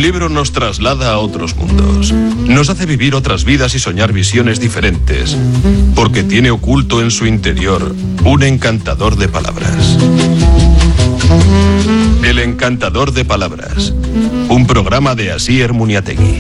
libro nos traslada a otros mundos. Nos hace vivir otras vidas y soñar visiones diferentes, porque tiene oculto en su interior un encantador de palabras. El encantador de palabras. Un programa de Asier Muniategui.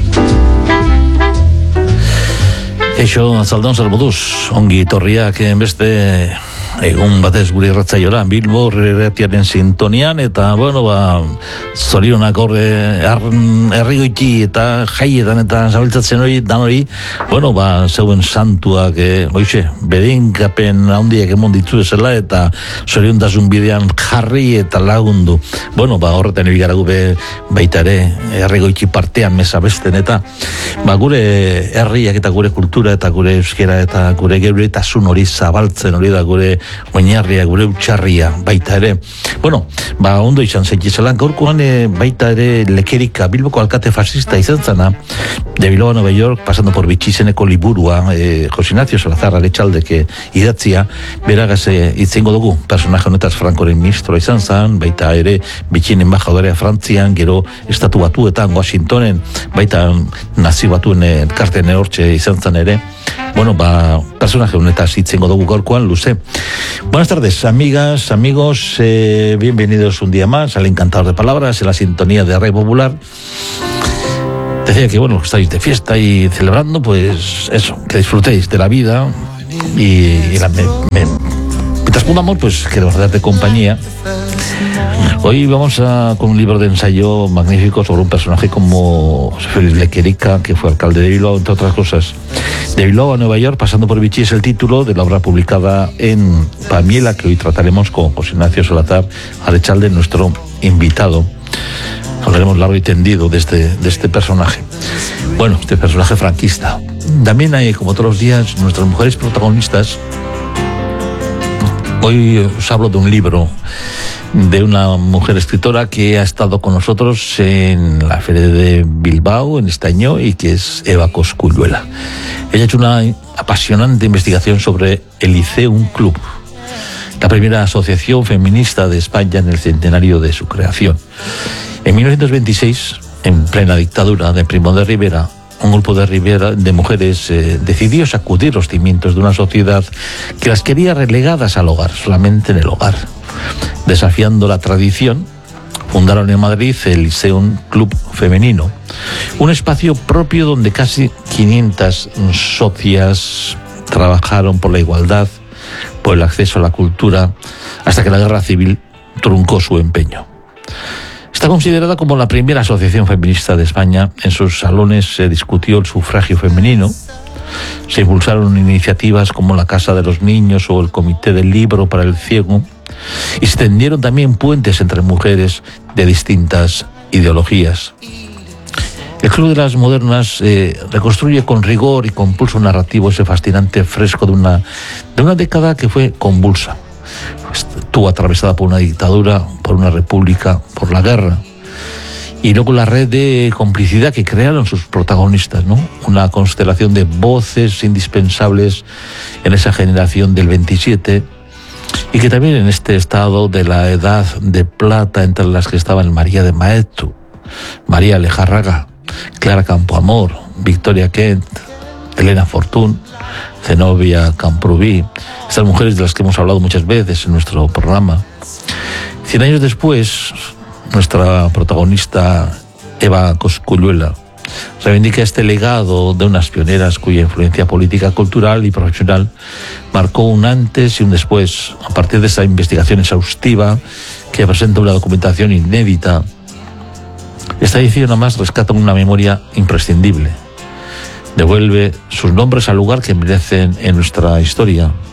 Eixo, Zaldón Salboduz, ongi torriak beste egun batez gure irratzaiora, Bilbo irratiaren sintonian, eta, zorionak horre herrigoiti eta jaietan eta zabiltzatzen hori, dan hori, zeuen santuak, bedinkapen handiak emon ditzu esela, eta zoriontasun bidean jarri eta lagundu. Horretan ibigara gube baita ere, herrigoiti partean mesa besten, eta gure herriak eta gure kultura eta gure euskera eta gure geuretasun hori zabaltzen hori da gure oinarria, gure utxarria baita ere. Ondo izan zaitizela, gaurkoan baita ere Lekerika, Bilboko alkate fascista izan zana, de Bilbao a Nueva York, pasando por Bitxizeneko liburua, José Ignacio Salazar Aretxaldeke idatzia, beragaz itzengo dugu, personaje honetaz Frankoren ministroa izan zan, baita ere Bitxin embajadorea Frantzian, gero Estatu Batuetan, Washingtonen, baita nazio batuen elkartean hortxe izan zan ere. Personaje honetaz itzengo dugu gaurkoan, luze. Buenas tardes, amigas, amigos, bienvenidos un día más al Encantador de Palabras, en la sintonía de Radio Popular. Decía que, estáis de fiesta y celebrando, pues eso, que disfrutéis de la vida y mientras podamos, pues queremos darte compañía. Hoy vamos con un libro de ensayo magnífico sobre un personaje como Félix Lekerika, que fue alcalde de Bilbao, entre otras cosas. De Bilbao a Nueva York, pasando por Vichy, es el título de la obra publicada en Pamiela, que hoy trataremos con José Ignacio Salazar Aretxalde, nuestro invitado. Hablaremos largo y tendido de este personaje. Este personaje franquista. También hay, como todos los días, nuestras mujeres protagonistas. Hoy os hablo de un libro de una mujer escritora que ha estado con nosotros en la Feria de Bilbao en este año y que es Eva Cosculluela. Ella ha hecho una apasionante investigación sobre el Liceum Club, la primera asociación feminista de España en el centenario de su creación. En 1926, en plena dictadura de Primo de Rivera, un grupo de mujeres decidió sacudir los cimientos de una sociedad que las quería relegadas al hogar, solamente en el hogar. Desafiando la tradición, fundaron en Madrid el Liceum Club Femenino, un espacio propio donde casi 500 socias trabajaron por la igualdad, por el acceso a la cultura, hasta que la guerra civil truncó su empeño. Está considerada como la primera asociación feminista de España. En sus salones se discutió el sufragio femenino, se impulsaron iniciativas como la Casa de los Niños o el Comité del Libro para el Ciego, y se tendieron también puentes entre mujeres de distintas ideologías. El Club de las Modernas reconstruye con rigor y con pulso narrativo ese fascinante fresco de una década que fue convulsa. Estuvo atravesada por una dictadura, por una república, por la guerra, y luego la red de complicidad que crearon sus protagonistas, ¿no? Una constelación de voces indispensables en esa generación del 27, y que también en este estado de la edad de plata, entre las que estaban María de Maeztu, María Lejarraga, Clara Campoamor, Victoria Kent, Elena Fortún, Zenobia Camprubí, estas mujeres de las que hemos hablado muchas veces en nuestro programa. 100 años después, nuestra protagonista Eva Cosculluela reivindica este legado de unas pioneras cuya influencia política, cultural y profesional marcó un antes y un después. A partir de esa investigación exhaustiva que presenta una documentación inédita, esta edición además rescata una memoria imprescindible. Devuelve sus nombres al lugar que merecen en nuestra historia.